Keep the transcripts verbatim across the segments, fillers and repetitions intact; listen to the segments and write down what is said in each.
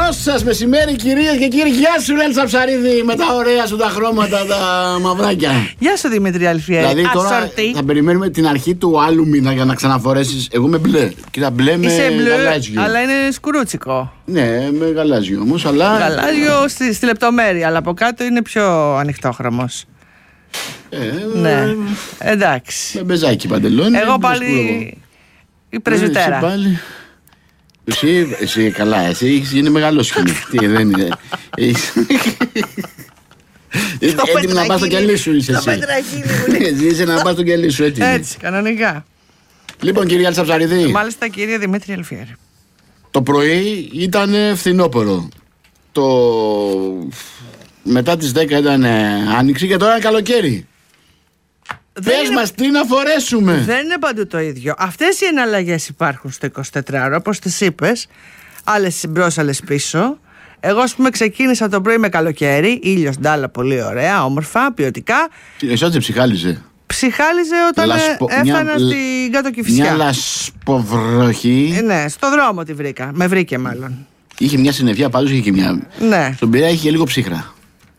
Καλό σας μεσημέρι, κυρίες και κύριοι. Γεια σου, Ελsa Ψαρίδη, με τα ωραία σου τα χρώματα, τα μαυράκια. Γεια σου, Δημήτρη Αλφιέρη. Δηλαδή τώρα ασορτή. Θα περιμένουμε την αρχή του άλλου μήνα για να ξαναφορέσεις. Εγώ με μπλε. Κοίτα, μπλε με μπλε, γαλάζιο. Αλλά είναι σκουρούτσικο. Ναι, με γαλάζιο όμως. Αλλά... Γαλάζιο στη, στη λεπτομέρεια, αλλά από κάτω είναι πιο ανοιχτόχρωμος. Ε, ναι, εντάξει. Με μπεζάκι παντελόνι. Εγώ πάλι η πρεσβυτέρα. Πάλι... Εσύ, εσύ καλά, εσύ έχεις γίνει μεγάλο σκηνή. Τι δεν είναι. Έτοιμη να πας στο κελί σου είσαι εσύ. Εσύ είσαι να πας στο κελί σου, έτοιμη. Έτσι, κανονικά. Λοιπόν, κύριε Ελsa Ψαρίδη. Μάλιστα, κύριε Δημήτρη Αλφιέρη. Το πρωί ήταν φθινόπωρο. Το... Μετά τις δέκα ήταν άνοιξη και τώρα είναι καλοκαίρι. Πες είναι... μας τι να φορέσουμε. Δεν είναι παντού το ίδιο. Αυτές οι εναλλαγές υπάρχουν στο εικοσιτετράωρο, όπως τις είπες. Άλλες μπρος, άλλες πίσω. Εγώ, ας πούμε, ξεκίνησα το πρωί με καλοκαίρι. Ήλιος, ντάλα, πολύ ωραία, όμορφα, ποιοτικά. Εσύ δεν ψυχάλιζε. Ψυχάλιζε όταν Λασπο... έφτανα μια... στην κάτω Κηφισιά. Μια λασποβροχή. Ε, ναι, στο δρόμο τη βρήκα. Με βρήκε μάλλον. Είχε μια συννεφιά, πάντως είχε και μια. Ναι. Στον Πειραιά είχε λίγο ψύχρα.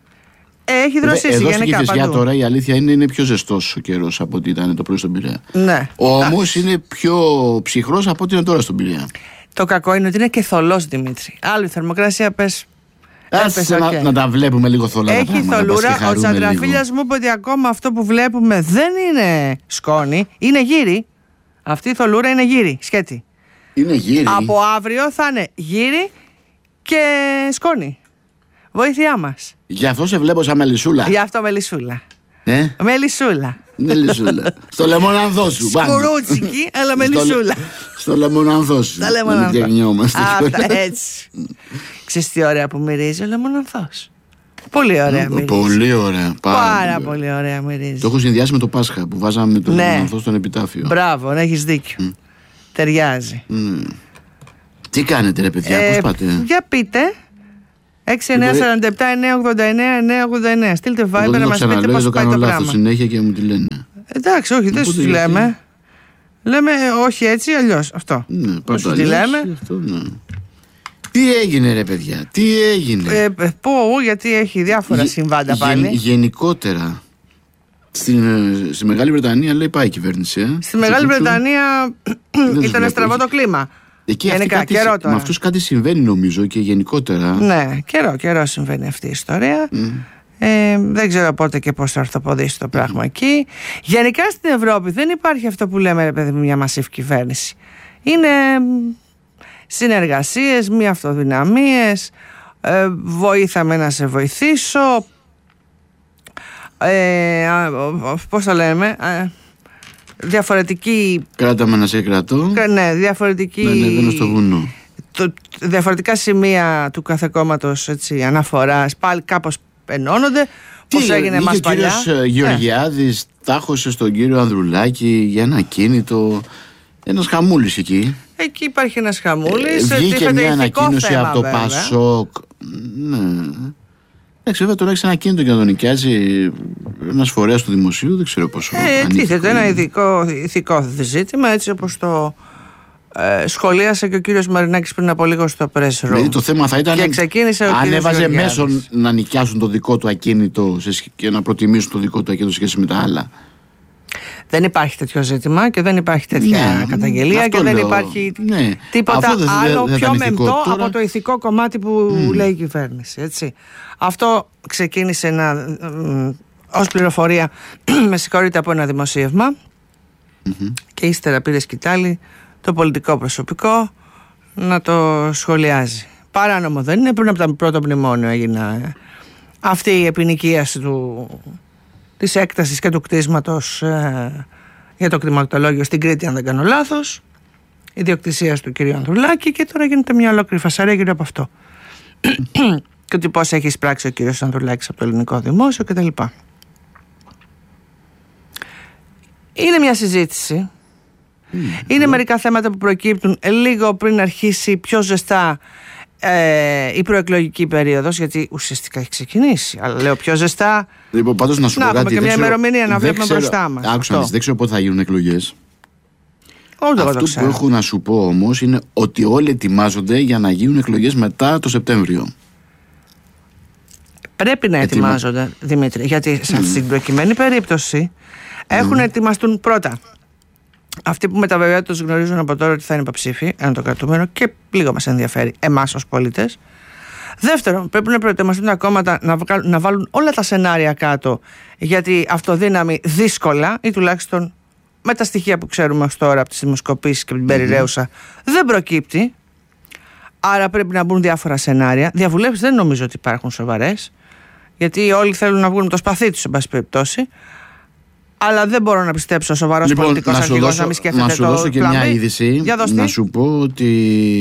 Έχει δροσίσει εδώ γενικά στην Κηφισιά παντού. Τώρα η αλήθεια είναι, είναι πιο ζεστός ο καιρός από ό,τι ήταν το πρωί στον Πειραιά. Ναι. Όμως είναι πιο ψυχρός από ό,τι είναι τώρα στον Πειραιά. Το κακό είναι ότι είναι και θολός, Δημήτρη. Άλλη θερμοκρασία, πες. Άσε okay. να, να τα βλέπουμε λίγο θολά. Έχει θολούρα. Ο Τσαντραφίλιας μου είπε ότι ακόμα αυτό που βλέπουμε δεν είναι σκόνη, είναι γύρι. Αυτή η θολούρα είναι γύρι, σκέτη. Είναι γύρι. Από αύριο θα είναι γύρι και σκόνη. Βοήθειά μας. Γι' αυτό σε βλέπω σαν μελισσούλα. Γι' αυτό μελισσούλα. Ε? Μελισσούλα. Μελισσούλα. Στο λεμονανθό σου. Σκουρούτσικη, αλλά μελισσούλα. Στο λεμονανθό σου. Στο λεμονανθό. Αυτά, έτσι. Ξέρεις τι ωραία που μυρίζει ο λεμονανθός. Πολύ ωραία μυρίζει. Πολύ ωραία. Πάρα, πάρα πολύ ωραία μυρίζει. Το έχω συνδυάσει με το Πάσχα που βάζαμε το ναι. λεμονανθό στον επιτάφιο. Μπράβο, να έχεις δίκιο. Mm. Ταιριάζει. Mm. Τι κάνετε ρε παιδιά, ε, πώς πάτε? Για πείτε. έξι εννιά σαράντα επτά εννιά ογδόντα εννιά εννιά ογδόντα εννιά. Στείλτε Viber να μας πείτε πώς πάει το πράγμα. Συνέχεια και μου τη λένε. Εντάξει, όχι, δεν σου τη λέμε. Λέμε όχι έτσι, αλλιώς. Αυτό. Ναι, δεν σου τη λέμε. Αυτό, ναι. Τι έγινε ρε παιδιά, τι έγινε? Ε, πω, γιατί έχει διάφορα Γε, συμβάντα πάλι. Γεν, γενικότερα στην, στη Μεγάλη Βρετανία λέει πάει η κυβέρνηση. Ε? Στη Μεγάλη Βρετανία ήταν στραβό το κλίμα. Εκεί γενικά, κάτι, καιρό τώρα. Με αυτούς κάτι συμβαίνει νομίζω και γενικότερα. Ναι, καιρό, καιρό συμβαίνει αυτή η ιστορία. Mm. Ε, δεν ξέρω πότε και πώς θα ορθοποδήσει το πράγμα mm. εκεί. Γενικά στην Ευρώπη δεν υπάρχει αυτό που λέμε ρε παιδί, μια μασίφ κυβέρνηση. Είναι συνεργασίες, μη αυτοδυναμίες, ε, βοήθαμε να σε βοηθήσω, ε, πώς το λέμε, ε, διαφορετική... Κράταμε να σε κρατώ. Ναι, διαφορετική... Ναι, ναι, δεν στο βουνό. Το, διαφορετικά σημεία του κάθε κόμματος έτσι, αναφοράς, πάλι κάπως ενώνονται. Πώς έγινε μας παλιά. Ο κύριος Γεωργιάδης ναι. τάχωσε στον κύριο Ανδρουλάκη για ένα κίνητο. Ένας χαμούλης εκεί. Εκεί υπάρχει ένας χαμούλης. Ε, βγήκε μια ανακοίνωση θέμα, από το βέβαια. Πασόκ. Ναι. Εντάξει, βέβαια τώρα έχει ένα κίνητο και να τον νοικιάζει ένας φορέας του δημοσίου, δεν ξέρω πόσο. Ε, τίθεται ένα ειδικό, ηθικό ζήτημα, έτσι όπως το ε, σχολίασε και ο κύριος Μαρινάκης πριν από λίγο στο press room. Δηλαδή το θέμα θα ήταν και ξεκίνησε ο αν έβαζε Γεωργιάδης. μέσον να νοικιάσουν το δικό του ακίνητο και να προτιμήσουν το δικό του ακίνητο σχέση με τα άλλα. Δεν υπάρχει τέτοιο ζήτημα και δεν υπάρχει τέτοια ναι, καταγγελία και δεν λέω. υπάρχει ναι. τίποτα δεν, άλλο δεν, πιο μεμπτό τώρα. Από το ηθικό κομμάτι που mm. λέει η κυβέρνηση. Έτσι. Αυτό ξεκίνησε να, μ, ως πληροφορία με συγχωρείτε από ένα δημοσίευμα mm-hmm. και ύστερα πήρε σκητάλη το πολιτικό προσωπικό να το σχολιάζει. Παράνομο δεν είναι, πριν από το πρώτο μνημόνιο έγινε αυτή η επινοικίαση του της έκτασης και του κτίσματος ε, για το κτηματολόγιο στην Κρήτη, αν δεν κάνω λάθος, ιδιοκτησίας του κ. Ανδρουλάκη, και τώρα γίνεται μια ολόκληρη φασαρία γύρω από αυτό. Και ότι πώς έχει εισπράξει ο κ. Ανδρουλάκης από το ελληνικό δημόσιο κτλ. Είναι μια συζήτηση. Mm. Είναι mm. μερικά θέματα που προκύπτουν λίγο πριν αρχίσει πιο ζεστά Ε, η προεκλογική περίοδος, γιατί ουσιαστικά έχει ξεκινήσει. Αλλά λέω πιο ζεστά. Λοιπόν, πάντως να σου πω κάτι. Και μια ημερομηνία να βλέπουμε ξέρω, μπροστά μας. Άκουσα, δεν ξέρω πότε θα γίνουν εκλογές. Ούτε αυτό που έχω να σου πω όμως είναι ότι όλοι ετοιμάζονται για να γίνουν εκλογές μετά το Σεπτέμβριο. Πρέπει να Ετοιμα... ετοιμάζονται, Δημήτρη, γιατί σε αυτή την προκειμένη περίπτωση έχουν mm. ετοιμαστούν πρώτα αυτοί που με τα βέβαια τους γνωρίζουν από τώρα ότι θα είναι υποψήφοι, ένα το κρατούμενο, και λίγο μας ενδιαφέρει εμάς ως πολίτες. Δεύτερον, πρέπει να προετοιμαστούν τα κόμματα να, βγάλουν, να βάλουν όλα τα σενάρια κάτω, γιατί αυτοδύναμη δύσκολα, ή τουλάχιστον με τα στοιχεία που ξέρουμε ως τώρα από τις δημοσκοπήσεις και από την περιραίουσα, mm-hmm. δεν προκύπτει. Άρα πρέπει να μπουν διάφορα σενάρια. Διαβουλεύσεις δεν νομίζω ότι υπάρχουν σοβαρές, γιατί όλοι θέλουν να βγουν με το σπαθί τους, σε πάση περιπτώσει. Αλλά δεν μπορώ να πιστέψω σοβαρός λοιπόν, πολιτικός αρχηγός να μην σκέφτεται το να σου δώσω το και πλανή. Μια είδηση. Να σου πω ότι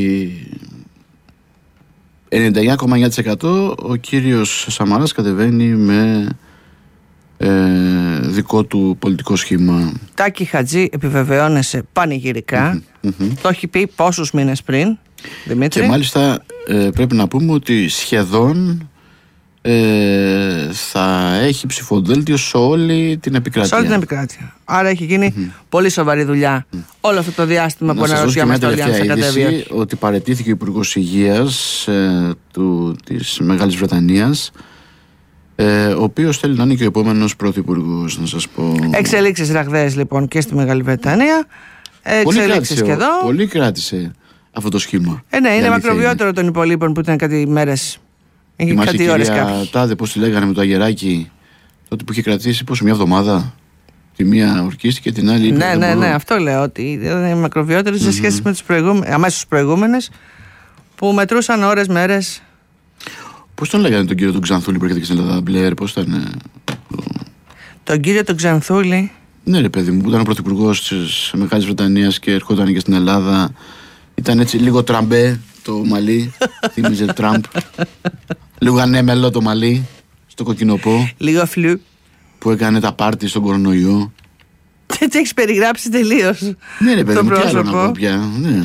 ενενήντα εννιά κόμμα εννιά τοις εκατό ο κύριος Σαμαράς κατεβαίνει με ε, δικό του πολιτικό σχήμα. Τάκη Χατζή, επιβεβαιώνεσαι πανηγυρικά. Mm-hmm, mm-hmm. Το έχει πει πόσους μήνες πριν, Δημήτρη. Και μάλιστα ε, πρέπει να πούμε ότι σχεδόν ε, θα έχει ψηφοδέλτιο σε όλη την επικράτεια. Σε όλη την επικράτεια. Άρα έχει γίνει mm-hmm. πολύ σοβαρή δουλειά mm-hmm. όλο αυτό το διάστημα που αναρωτιόμαστε όλοι αν θα κατέβει. Ότι παραιτήθηκε ο Υπουργός Υγείας ε, του, της Μεγάλης Βρετανίας, ε, ο οποίος θέλει να είναι και ο επόμενος πρωθυπουργός, να σας πω. Εξελίξεις ραγδαίες λοιπόν και στη Μεγάλη Βρετανία. Εξελίξεις και εδώ. Πολύ κράτησε αυτό το σχήμα. Ε, ναι, είναι μακροβιότερο των υπολείπων που ήταν κάτι μέρες. Θυμάσαι η κυρία Τάδε, πώς τη λέγανε με το αγεράκι, τότε που είχε κρατήσει πόσο, μια εβδομάδα. Τη μία ορκίστηκε, την άλλη. Ναι, ναι, ναι, αυτό λέω. Ότι είναι μακροβιότερο mm-hmm. σε σχέση με τις προηγούμε, αμέσως προηγούμενες που μετρούσαν ώρες, μέρες. Πώς τον λέγανε τον κύριο τον Ξανθούλη που έρχεται και στην Ελλάδα, Μπλερ, πώς ήταν. Το... Τον κύριο τον Ξανθούλη. Ναι, ρε παιδί μου, που ήταν ο πρωθυπουργός της Μεγάλης Βρετανίας και ερχόταν και στην Ελλάδα. Ήταν έτσι λίγο τραμπέ το μαλλί. Θύμιζε Τραμπ. Λίγο ανέμελο το μαλλί. Στο κοκκινοπό. Λίγο φλου. Που έκανε τα πάρτι στον κορονοϊό. Έτσι έχεις περιγράψει τελείως. Ναι, ρε παιδί μου, τι άλλο να πω πια. Ναι.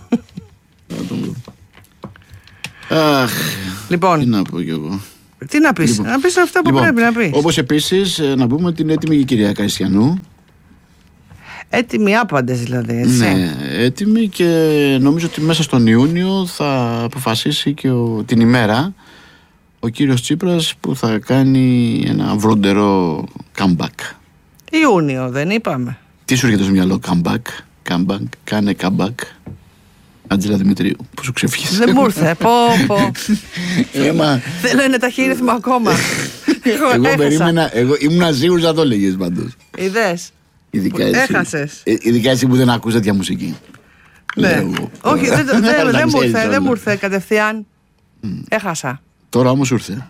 Αχ. Λοιπόν. Τι να πω κι εγώ. Τι να πεις, λοιπόν, να πεις αυτά που λοιπόν, πρέπει να πεις. Όπως επίσης να πούμε ότι είναι έτοιμη η κυρία Καριστιανού. Έτοιμοι άπαντες δηλαδή, έτσι. Ναι, έτοιμη, και νομίζω ότι μέσα στον Ιούνιο θα αποφασίσει και ο, την ημέρα ο κύριος Τσίπρας που θα κάνει ένα βροντερό comeback. Ιούνιο δεν είπαμε. Τι σου έρχεται στο μυαλό? Comeback, comeback, κάνε comeback. Άντζελα Δημητρίου, πώς σου ξεφύγεις? Δεν μου ήρθε, πω πω. Έμα... Θέλω ένα ταχύρυθμο ακόμα. Εγώ περίμενα, εγώ ήμουν σίγουρος να το έλεγες πάντως. Είδες. Ειδικά εσύ, έχασες. Ειδικά εσύ που δεν ακούς τέτοια μουσική. Ναι. Όχι, δεν, δεν, δεν, δεν μου ήρθε, δεν μου ήρθε κατευθείαν. Mm. Έχασα. Τώρα όμως ήρθε.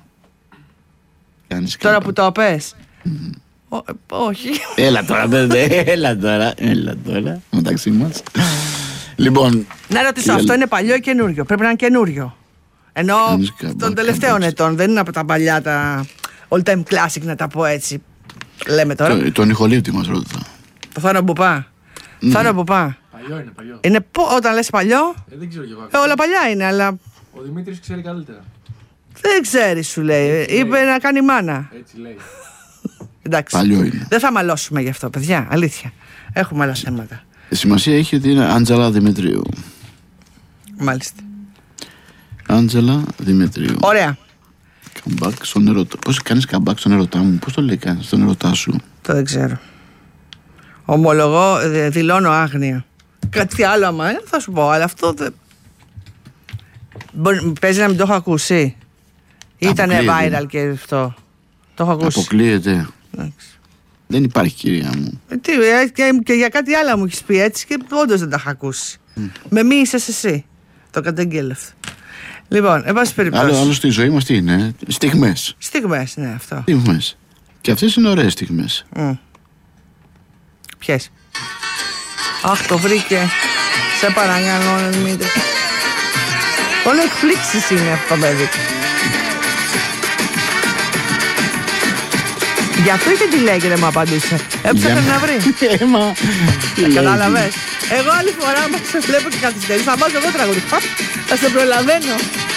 Κάνεις τώρα κάμπα. Που το πες. Mm. Ό, όχι. Έλα τώρα, έλα τώρα, έλα τώρα, μεταξύ μας. Λοιπόν. Να ρωτήσω, αυτό έλα... είναι παλιό ή καινούριο? Πρέπει να είναι καινούριο. Ενώ των τελευταίων ετών, δεν είναι από τα παλιά, τα all time classic, να τα πω έτσι. Λέμε τώρα. Το, τον ηχολήπτη μας ρώτησα. Το Θάνο Μπουπά. Mm. Θάνο Μπουπά. Παλιό είναι, παλιό. Είναι πο, όταν λες παλιό. Ε, δεν ξέρω κι εγώ. Ε, όλα παλιά είναι, αλλά. Ο Δημήτρης ξέρει καλύτερα. Δεν ξέρει, σου λέει. Έτσι είπε λέει. Να κάνει μάνα. Έτσι λέει. Εντάξει. Παλιό είναι. Δεν θα μαλώσουμε γι' αυτό, παιδιά. Αλήθεια. Έχουμε άλλα θέματα. Η σημασία έχει ότι είναι Άντζελα Δημητρίου. Μάλιστα. Άντζελα Δημητρίου. Ωραία. Καμπάκ στον ερωτά. Πώς κάνεις καμπάκ στον ερωτά μου? Πώς το λέει κάνεις στον ερωτά σου? Το δεν ξέρω. Ομολογώ, δηλώνω άγνοια. Κάτι άλλο άμα ε, θα σου πω, αλλά αυτό δεν... Μπορεί, παίζει να μην το έχω ακούσει. Ήτανε viral και αυτό. Το έχω ακούσει. Αποκλείεται. Εντάξει. Δεν υπάρχει, κυρία μου. Ε, τι, ε, και, και για κάτι άλλο μου έχεις πει έτσι και όντως δεν τα έχω ακούσει. Mm. Με μη είσαι εσύ. Το καταγγέλλευε. Λοιπόν, εν πάση περιπτώσει. Άλλο, άλλο στη ζωή μας τι είναι? Στιγμές. Στιγμές, ναι, αυτό. Στιγμές. Και αυτές είναι ωραίες στιγμές. Mm. Ποιες? Αχ, το βρήκε. Σε παρακαλώ, Δημήτρη. Όλο εκπλήξεις είναι αυτό το παιδί. Γι' αυτό και τι λέει και δεν μου απαντήσε. Έψαχνε να βρει. Έμα. Κατάλαβες. Εγώ άλλη φορά άμα σε βλέπω και καθυστερείς θα βάζω εγώ τραγούδι. Θα σε προλαβαίνω.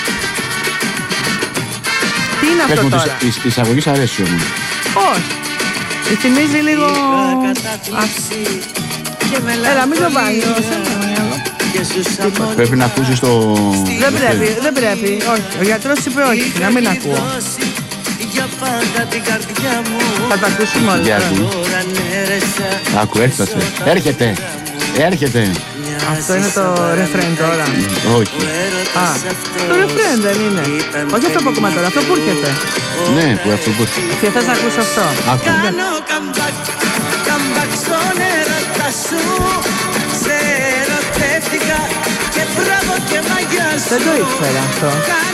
Τι είναι αυτό τώρα? Η εισαγωγή σ' αρέσει όμως? Όχι. Θυμίζει λίγο... Έλα, μην το βάλει. Πρέπει να ακούσεις το... Δεν πρέπει, δεν πρέπει. Όχι, ο γιατρός είπε όχι, να μην ακούω. Θα τα ακούσουμε όλα. Για ακού. Άκου, έφτασε. Έρχεται, έρχεται. Αυτό είναι το ρεφρέν τώρα. Όχι. Α, το ρεφρέν δεν είναι. Όχι αυτό που ακούμε τώρα, αυτό που έρχεται. Ναι, που αυτό που έρχεται. Και θες να ακούς αυτό. Άκου. Δεν το ήξερα αυτό.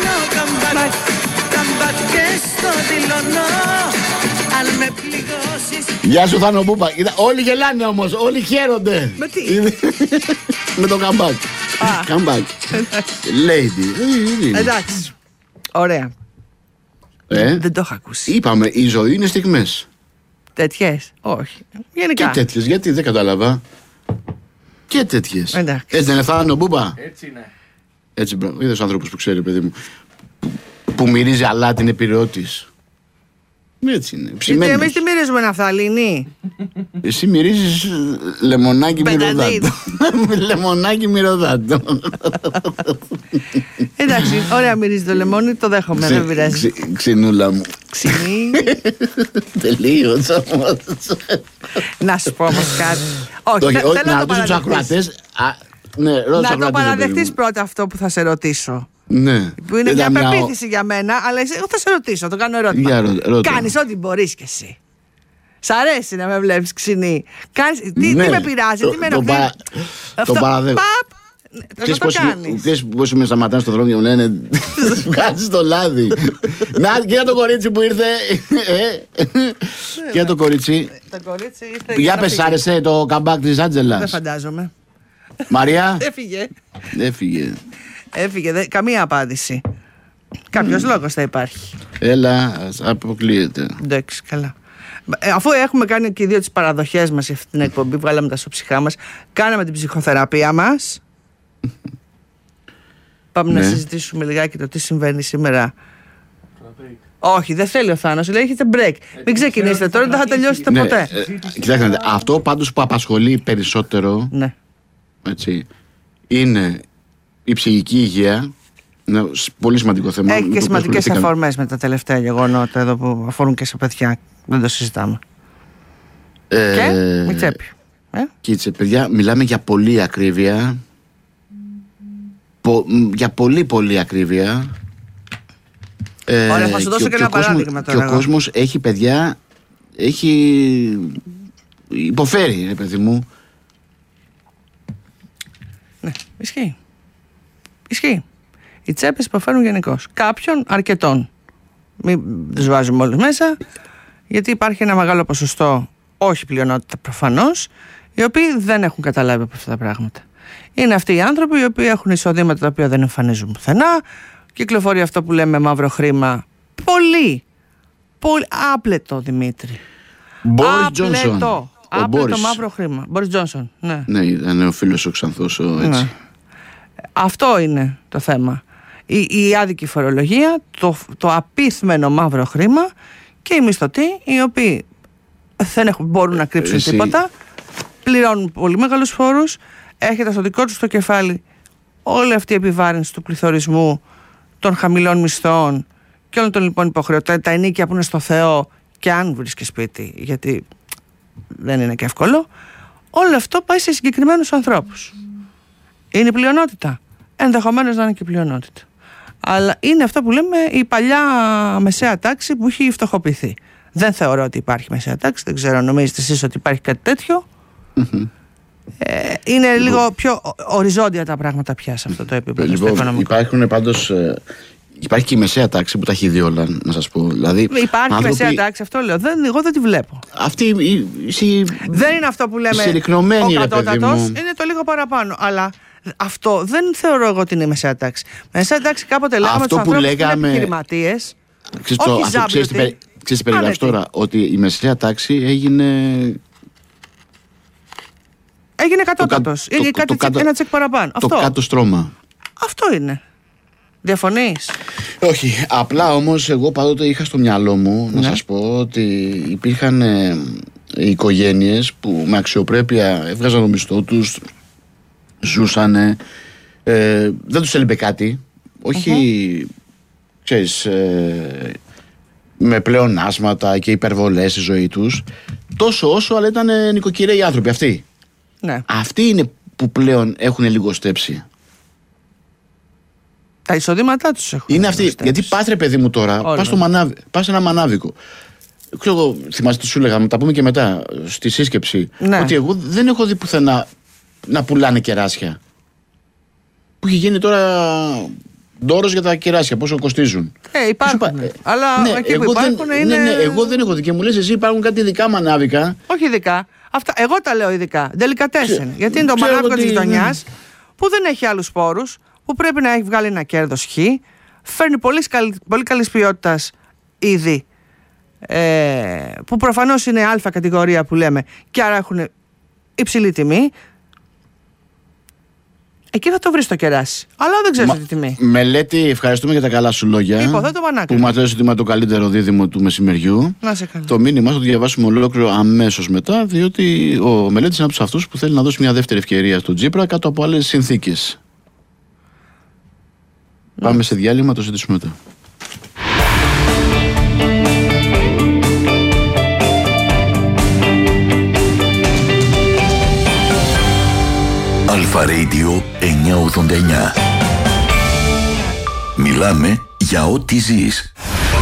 Γεια σου Θάνο Μπούπα. Όλοι γελάνε όμως, όλοι χαίρονται. Με τι? Με το comeback. Comeback. Lady. Εντάξει. Ωραία. Ε? Δεν το έχω ακούσει. Είπαμε, η ζωή είναι στιγμές. Τέτοιες? Όχι. Γενικά. Και τέτοιες, γιατί δεν κατάλαβα. Και τέτοιες. Εντάξει. Έτσι δεν είναι Θάνο Μπούπα? Έτσι είναι. Έτσι, μπράβο. Είδες ο άνθρωπος που ξέρει, παιδί μου. Που μυρίζει αλάτι, είναι επιρρεώτης. Έτσι είναι. Γιατί εμείς τι μυρίζουμε ναφθαλίνη. Εσύ μυρίζεις λεμονάκι μυρωδάτο. Λεμονάκι μυρωδάτο. Εντάξει, ωραία μυρίζει το λεμόνι, το δέχομαι, δεν πειράζει. Ξινούλα μου. Ξινή. Τελείως όμως. Να σου πω όμως κάτι. Όχι, θέλω να το παραδεχτείς. Να το παραδεχτείς πρώτα αυτό που θα σε ρωτήσω. Ναι. Που είναι μια πεποίθηση για μένα, αλλά εγώ θα σε ρωτήσω, το κάνω ερώτημα. Κάνεις ό,τι μπορείς κι εσύ. Σ' αρέσει να με βλέπεις ξινή. Κάνεις... Τι, ναι, τι με πειράζει, τι με ενοχλεί. Το παραδέχω. Ξέρεις πώς, πώς με σταματάνε στον δρόμο και μου λένε βγάζεις το λάδι. Να, κοίτα το κορίτσι που ήρθε. Κοίτα το κορίτσι. Για πες, άρεσε το comeback της Άντζελας? Δεν φαντάζομαι. Μαρία. Έφυγε. Έφυγε. Έφυγε, δε, καμία απάντηση. Κάποιος mm. λόγος θα υπάρχει. Έλα, αποκλείεται. Εντάξει, καλά. Ε, αφού έχουμε κάνει και δύο τις παραδοχές μας για αυτή την εκπομπή, βγάλαμε τα σοψυχά μας, κάναμε την ψυχοθεραπεία μας. Πάμε ναι. να συζητήσουμε λιγάκι το τι συμβαίνει σήμερα. Όχι, δεν θέλει ο Θάνος, λέει έχετε break. Ε, Μην ξεκινήσετε τώρα, δεν θα τελειώσετε ναι, ποτέ. Ε, κοιτάξτε, αυτό πάντως που απασχολεί περισσότερο ναι. έτσι, είναι η ψυχική υγεία. Είναι πολύ σημαντικό θέμα. Έχει και σημαντικές αφορμές με τα τελευταία γεγονότα εδώ που αφορούν και σε παιδιά. Δεν το συζητάμε. Ε, και με τσέπη. Ε? Κοίτσε, παιδιά, μιλάμε για πολλή ακρίβεια. Πο, για πολύ πολύ ακρίβεια. Ε, Ωραία, θα σου δώσω και, και ένα παράδειγμα τώρα. Και ο κόσμος έχει, παιδιά, έχει υποφέρει, ρε παιδί μου. Ναι, ισχύει. Ισχύει. Οι τσέπες υποφέρουν γενικώς. Κάποιον αρκετών. Μην τους βάζουμε όλους μέσα, γιατί υπάρχει ένα μεγάλο ποσοστό, όχι πλειονότητα προφανώς, οι οποίοι δεν έχουν καταλάβει από αυτά τα πράγματα. Είναι αυτοί οι άνθρωποι οι οποίοι έχουν εισοδήματα τα οποία δεν εμφανίζουν πουθενά, κυκλοφορεί αυτό που λέμε μαύρο χρήμα. Πολύ, πολύ άπλετο, Δημήτρη. Μπόρις Τζόνσον. Άπλετο μαύρο χρήμα. Μπόρις Τζόνσον, ναι. Ναι, ήταν ο φίλος ο Ξανθός, έτσι. Ναι. Αυτό είναι το θέμα. Η, η άδικη φορολογία, το, το απίθμενο μαύρο χρήμα και οι μισθωτοί οι οποίοι δεν έχουν, μπορούν να κρύψουν Εσύ... τίποτα, πληρώνουν πολύ μεγάλους φόρους, έρχεται στο δικό τους το κεφάλι όλη αυτή η επιβάρυνση του πληθωρισμού, των χαμηλών μισθών και όλων των λοιπόν υποχρεωτών, τα ενίκια που είναι στο Θεό και αν βρίσκει σπίτι, γιατί δεν είναι και εύκολο, όλο αυτό πάει σε συγκεκριμένους ανθρώπους. Είναι η πλειονότητα. Ενδεχομένως να είναι και η πλειονότητα. Αλλά είναι αυτό που λέμε η παλιά μεσαία τάξη που έχει φτωχοποιηθεί. Δεν θεωρώ ότι υπάρχει μεσαία τάξη. Δεν ξέρω, νομίζετε εσείς ότι υπάρχει κάτι τέτοιο? Mm-hmm. Ε, είναι λοιπόν, λίγο πιο οριζόντια τα πράγματα πια σε αυτό το επίπεδο. Λοιπόν, υπάρχουν πάντως. Ε, υπάρχει και η μεσαία τάξη που τα έχει δει όλα, να σας πω. Δηλαδή, υπάρχει άνθρωποι... μεσαία τάξη, αυτό λέω. Δεν, εγώ δεν τη βλέπω. Αυτή η, η, δεν είναι αυτό που λέμε. Συρρυκνωμένη, ο κατώτατος είναι το λίγο παραπάνω. Αλλά αυτό δεν θεωρώ εγώ ότι είναι η μεσαία τάξη. Μεσαία τάξη κάποτε λέγαμε τους ανθρώπους που είναι επιχειρηματίες. Ξέρεις τι περιγράφεις τώρα? Ότι η μεσαία τάξη έγινε. Έγινε κατώτατος. Είναι κάτι τσεκ, ένα τσεκ παραπάνω. Το κάτω στρώμα. Αυτό είναι. Διαφωνείς? Όχι. Απλά όμως εγώ πάντοτε είχα στο μυαλό μου ναι. να σας πω ότι υπήρχαν ε, οι οικογένειες που με αξιοπρέπεια έβγαζαν το μισθό τους, ζούσανε, ε, δεν τους έλειπε κάτι, όχι, uh-huh. ξέρεις, ε, με πλεονάσματα και υπερβολές στη ζωή τους, τόσο όσο, αλλά ήταν νοικοκυρέοι άνθρωποι αυτοί. Ναι. Αυτοί είναι που πλέον έχουν λιγοστέψει. Τα εισοδήματά τους έχουν. Είναι αυτοί. Γιατί πας ρε παιδί μου τώρα, πας, στο μανάβι, πας σε ένα μανάβικο. Ξέρω εγώ, θυμάστε τι σου λέγαμε, τα πούμε και μετά στη σύσκεψη. Ναι. Ότι εγώ δεν έχω δει πουθενά να πουλάνε κεράσια. Που έχει γίνει τώρα ντόρος για τα κεράσια, πόσο κοστίζουν. Ε, υπάρχουν. Είπα, αλλά ναι, εκεί που υπάρχουν δεν, είναι. Ναι, ναι, εγώ δεν έχω δει. Και μου λες εσύ υπάρχουν κάτι ειδικά μανάβικα. Όχι ειδικά. Αυτά, εγώ τα λέω ειδικά. Ντελικατέσεν. Γιατί είναι το μανάβικο της γειτονιάς που δεν έχει άλλους σπόρους, που πρέπει να έχει βγάλει ένα κέρδος χ, φέρνει πολύ, πολύ καλής ποιότητας είδη, ε, που προφανώς είναι α κατηγορία που λέμε, και άρα έχουν υψηλή τιμή. Εκεί θα το βρεις το κεράσι. Αλλά δεν ξέρεις τη τιμή. Μελέτη, ευχαριστούμε για τα καλά σου λόγια. Υποθέτω που μας έδωσε ότι είμαι το καλύτερο δίδυμο του μεσημεριού. Να σε καλά. Το μήνυμα θα το διαβάσουμε ολόκληρο αμέσως μετά, διότι ο Μελέτης είναι από τους αυτούς που θέλει να δώσει μια δεύτερη ευκαιρία στον Τσίπρα κάτω από άλλες συνθήκες. Mm. Πάμε σε διάλειμμα, το συζητήσουμε μετά. Αλφα Radio εννιακόσια ογδόντα εννιά. Μιλάμε για ό,τι ζεις.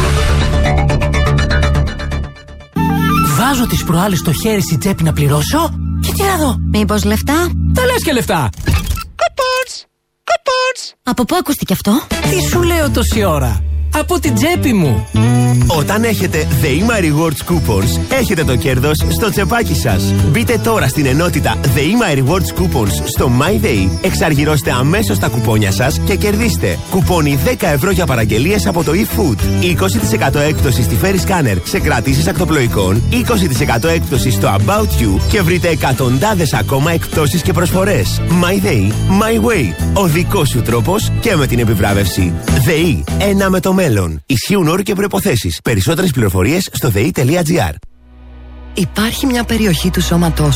Βάζω τις προάλλες στο χέρι στη τσέπη να πληρώσω και τι να δω. Μήπως λεφτά? Τα λες και λεφτά. Κουπόνς, κουπόνς. Από πού ακούστηκε αυτό? Τι σου λέω τόση ώρα? Από την τσέπη μου. Όταν έχετε The My Rewards Coupons, έχετε το κέρδος στο τσεπάκι σας. Μπείτε τώρα στην ενότητα The My Rewards Coupons στο MyDay, εξαργυρώστε αμέσως τα κουπόνια σας και κερδίστε κουπόνι δέκα ευρώ για παραγγελίες από το eFood, είκοσι τοις εκατό έκπτωση στη Ferry Scanner σε κρατήσεις ακτοπλοϊκών, είκοσι τοις εκατό έκπτωση στο About You και βρείτε εκατοντάδες ακόμα εκπτώσεις και προσφορές. MyDay, My Way. Ο δικός σου τρόπος και με την επιβράβευση. ΔΕΗ, ένα με το μέλλον. Ισχύουν όροι και προϋποθέσεις. Περισσότερες πληροφορίες στο δε ι τελεία τζι άρ. Υπάρχει μια περιοχή του σώματός